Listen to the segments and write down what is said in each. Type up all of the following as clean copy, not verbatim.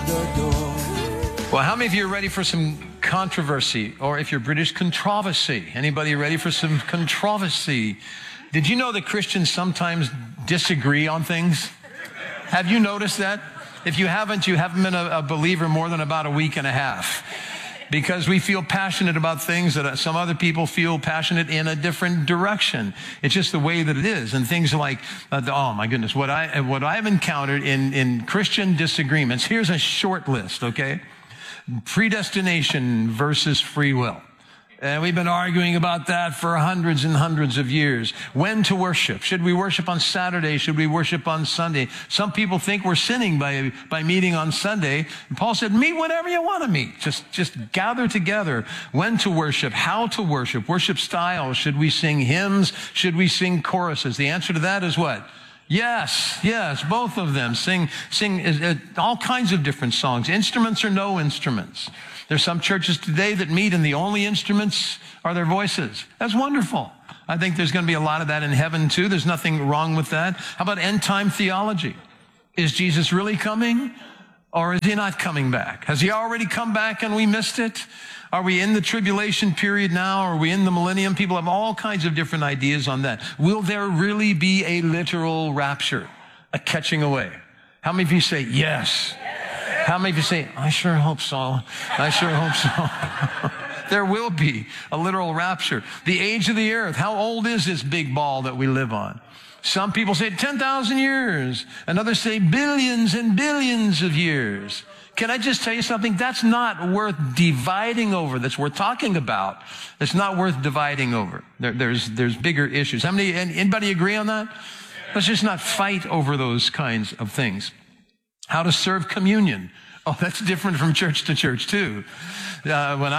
Well, how many of you are ready for some controversy? Or if you're British, controversy. Anybody ready for some controversy? Did you know that Christians sometimes disagree on things? Have you noticed that? If you haven't been a believer more than about a week and a half. Because we feel passionate about things that some other people feel passionate in a different direction. It's just the way that it is. And things like, oh my goodness, what I've encountered in Christian disagreements, here's a short list, okay? Predestination versus free will. And we've been arguing about that for hundreds and hundreds of years. When to worship? Should we worship on Saturday? Should we worship on Sunday? Some people think we're sinning by meeting on Sunday. And Paul said, meet whenever you want to meet. Just gather together. When to worship? How to worship? Worship style. Should we sing hymns? Should we sing choruses? The answer to that is what? Yes, both of them. Sing all kinds of different songs. Instruments or no instruments. There's some churches today that meet and the only instruments are their voices. That's wonderful. I think there's going to be a lot of that in heaven too. There's nothing wrong with that. How about end time theology? Is Jesus really coming or is he not coming back? Has he already come back and we missed it? Are we in the tribulation period now? Are we in the millennium? People have all kinds of different ideas on that. Will there really be a literal rapture, a catching away? How many of you say yes? How many of you say, I sure hope so. I sure hope so. There will be a literal rapture. The age of the earth. How old is this big ball that we live on? Some people say 10,000 years. And others say billions and billions of years. Can I just tell you something? That's not worth dividing over. That's worth talking about. It's not worth dividing over. There's bigger issues. Anybody agree on that? Let's just not fight over those kinds of things. How to serve communion. Oh, that's different from church to church too. When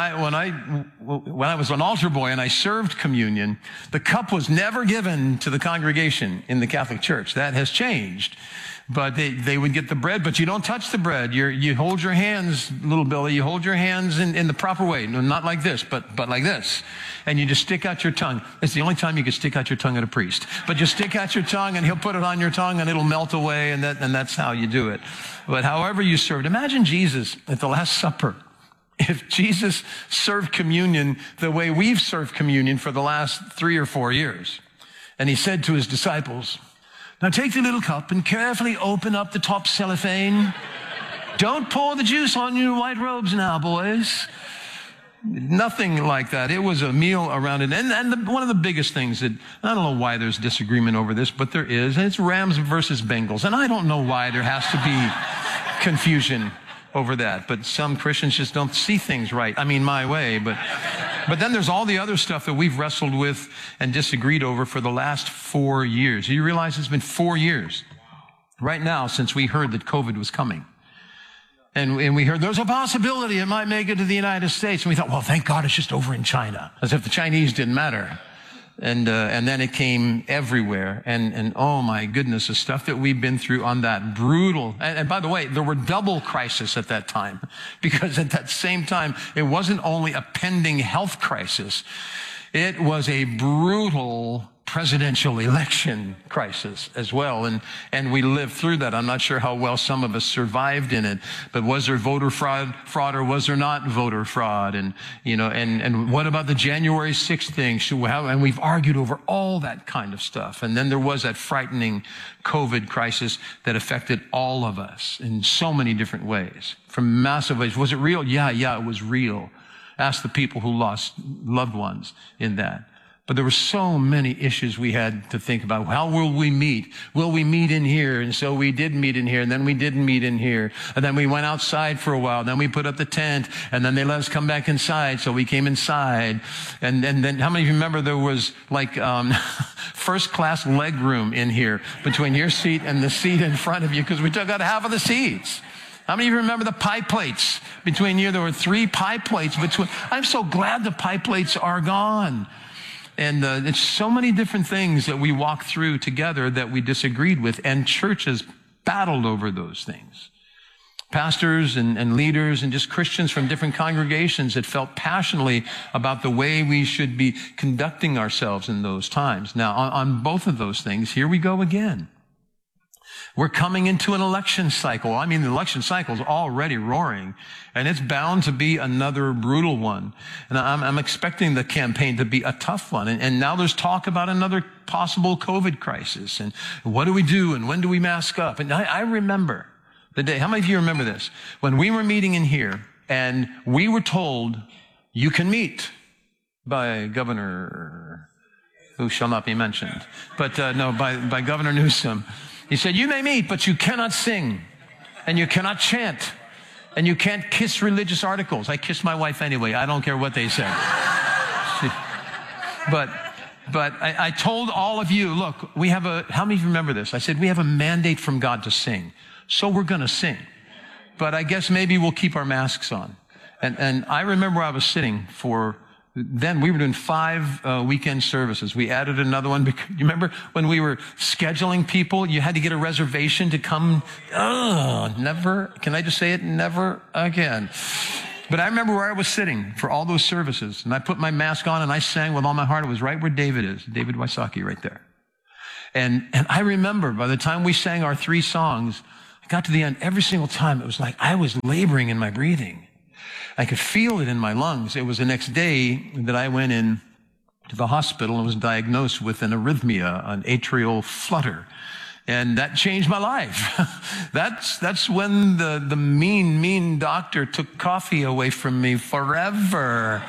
I was an altar boy and I served communion, the cup was never given to the congregation in the Catholic Church. That has changed. But they would get the bread, but you don't touch the bread. You hold your hands, little Billy, you hold your hands in the proper way. No, not like this, but like this. And you just stick out your tongue. It's the only time you can stick out your tongue at a priest. But you stick out your tongue and he'll put it on your tongue and it'll melt away and that's how you do it. But however you served, imagine Jesus at the Last Supper. If Jesus served communion the way we've served communion for the last 3 or 4 years. And he said to his disciples, now take the little cup and carefully open up the top cellophane. Don't pour the juice on your white robes now, boys. Nothing like that. It was a meal around it. And one of the biggest things that, I don't know why there's disagreement over this, but there is, and it's Rams versus Bengals. And I don't know why there has to be confusion over that. But some Christians just don't see things right. I mean, my way, but then there's all the other stuff that we've wrestled with and disagreed over for the last 4 years. You realize it's been 4 years right now since we heard that COVID was coming. And we heard there's a possibility it might make it to the United States. And we thought, well, thank God it's just over in China. As if the Chinese didn't matter. And then it came everywhere. And oh my goodness, the stuff that we've been through on that brutal. And by the way, there were double crises at that time. Because at that same time, it wasn't only a pending health crisis. It was a brutal presidential election crisis as well. And we lived through that. I'm not sure how well some of us survived in it, but was there voter fraud or was there not voter fraud? And, and what about the January 6th thing? And we've argued over all that kind of stuff. And then there was that frightening COVID crisis that affected all of us in so many different ways, from massive ways. Was it real? Yeah, it was real. Ask the people who lost loved ones in that. But there were so many issues we had to think about. How will we meet? Will we meet in here? And so we did meet in here, and then we didn't meet in here. And then we went outside for a while. Then we put up the tent, and then they let us come back inside, so we came inside. And then how many of you remember there was like first-class leg room in here between your seat and the seat in front of you because we took out half of the seats? How many of you remember the pie plates between you? There were 3 pie plates between. I'm so glad the pie plates are gone. And it's so many different things that we walked through together that we disagreed with, and churches battled over those things. Pastors and leaders and just Christians from different congregations that felt passionately about the way we should be conducting ourselves in those times. Now, on both of those things, here we go again. We're coming into an election cycle. I mean, the election cycle is already roaring, and it's bound to be another brutal one. And I'm expecting the campaign to be a tough one. And now there's talk about another possible COVID crisis. And what do we do? And when do we mask up? And I remember the day. How many of you remember this? When we were meeting in here, and we were told, you can meet, by Governor, who shall not be mentioned, but by Governor Newsom. He said, you may meet, but you cannot sing, and you cannot chant, and you can't kiss religious articles. I kiss my wife anyway. I don't care what they say. But I told all of you, look, how many of you remember this? I said, we have a mandate from God to sing, so we're going to sing. But I guess maybe we'll keep our masks on. And I remember where I was sitting then we were doing 5 weekend services. We added another one. You remember when we were scheduling people, you had to get a reservation to come? Never, can I just say it? Never again. But I remember where I was sitting for all those services, and I put my mask on and I sang with all my heart. It was right where David is, David Wysocki right there. And I remember by the time we sang our 3 songs, I got to the end, every single time it was like I was laboring in my breathing. I could feel it in my lungs. It was the next day that I went in to the hospital and was diagnosed with an arrhythmia, an atrial flutter. And that changed my life. That's when the mean doctor took coffee away from me forever.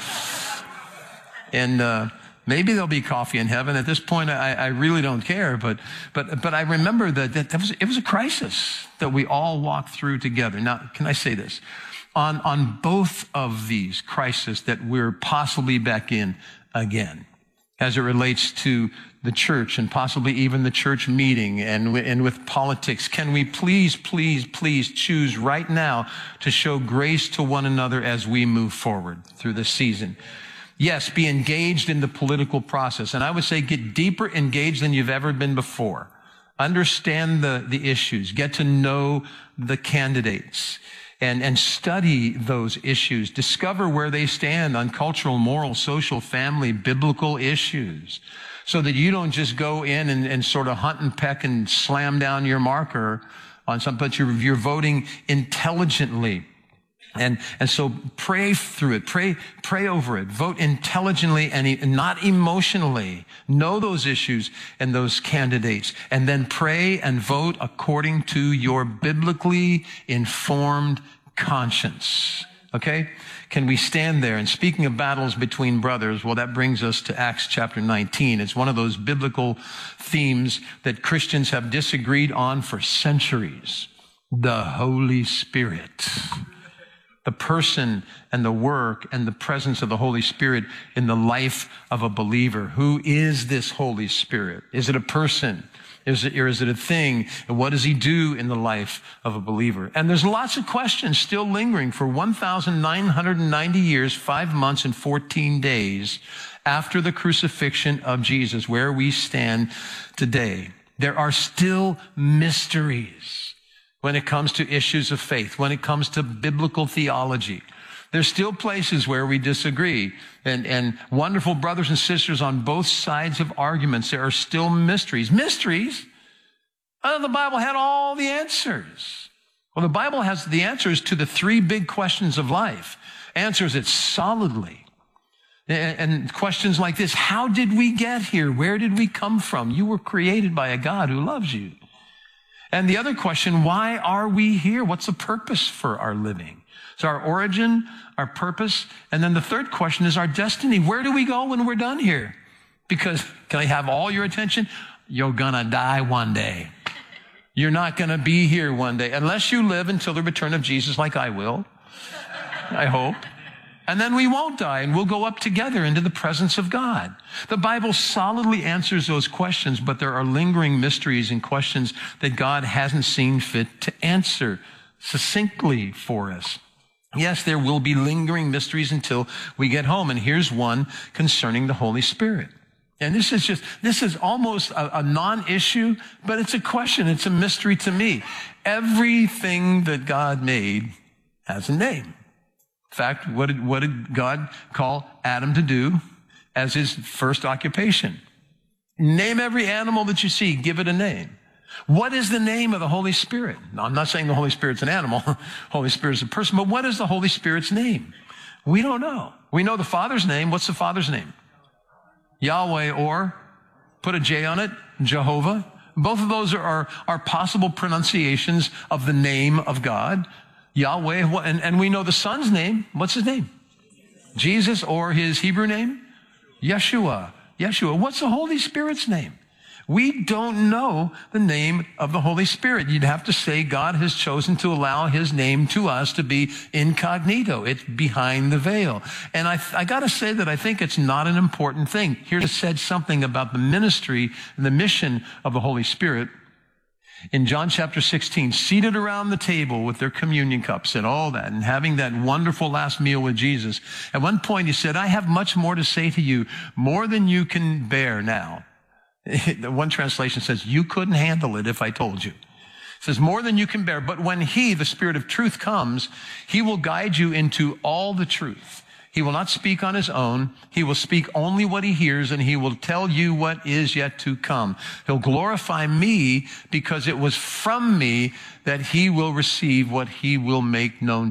And maybe there'll be coffee in heaven. At this point, I really don't care. But I remember that it was a crisis that we all walked through together. Now, can I say this? On both of these crises that we're possibly back in again, as it relates to the church and possibly even the church meeting and with politics, can we please choose right now to show grace to one another as we move forward through this season? Yes, be engaged in the political process. And I would say get deeper engaged than you've ever been before. Understand the issues. Get to know the candidates. And study those issues. Discover where they stand on cultural, moral, social, family, biblical issues, so that you don't just go in and sort of hunt and peck and slam down your marker on something, but you're voting intelligently. And so pray through it, pray over it, vote intelligently and not emotionally. Know those issues and those candidates, and then pray and vote according to your biblically informed conscience. Okay? Can we stand there? And speaking of battles between brothers, well, that brings us to Acts chapter 19. It's one of those biblical themes that Christians have disagreed on for centuries. The Holy Spirit. The person and the work and the presence of the Holy Spirit in the life of a believer. Who is this Holy Spirit? Is it a person? Or is it a thing? And what does he do in the life of a believer? And there's lots of questions still lingering for 1,990 years, 5 months, and 14 days after the crucifixion of Jesus, where we stand today. There are still mysteries when it comes to issues of faith, when it comes to biblical theology. There's still places where we disagree. And wonderful brothers and sisters on both sides of arguments, there are still mysteries. Mysteries? The Bible had all the answers. Well, the Bible has the answers to the 3 big questions of life. Answers it solidly. And questions like this: how did we get here? Where did we come from? You were created by a God who loves you. And the other question, why are we here? What's the purpose for our living? So our origin, our purpose, and then the third question is our destiny. Where do we go when we're done here? Because, can I have all your attention? You're gonna die one day. You're not gonna be here one day, unless you live until the return of Jesus like I will, I hope. And then we won't die, and we'll go up together into the presence of God. The Bible solidly answers those questions, but there are lingering mysteries and questions that God hasn't seen fit to answer succinctly for us. Yes, there will be lingering mysteries until we get home. And here's one concerning the Holy Spirit. And this is almost a non-issue, but it's a question. It's a mystery to me. Everything that God made has a name. In fact, what did God call Adam to do as his first occupation? Name every animal that you see. Give it a name. What is the name of the Holy Spirit? Now, I'm not saying the Holy Spirit's an animal. Holy Spirit's a person. But what is the Holy Spirit's name? We don't know. We know the Father's name. What's the Father's name? Yahweh, or put a J on it, Jehovah. Both of those are possible pronunciations of the name of God. Yahweh, and we know the Son's name. What's his name? Jesus, or his Hebrew name? Yeshua. Yeshua. What's the Holy Spirit's name? We don't know the name of the Holy Spirit. You'd have to say God has chosen to allow his name to us to be incognito. It's behind the veil. And I got to say that I think it's not an important thing. Here it said something about the ministry and the mission of the Holy Spirit. In John chapter 16, seated around the table with their communion cups and all that, and having that wonderful last meal with Jesus, at one point he said, I have much more to say to you, more than you can bear now. One translation says, you couldn't handle it if I told you. It says, more than you can bear. But when he, the Spirit of truth, comes, he will guide you into all the truth. He will not speak on his own. He will speak only what he hears, and he will tell you what is yet to come. He'll glorify me, because it was from me that he will receive what he will make known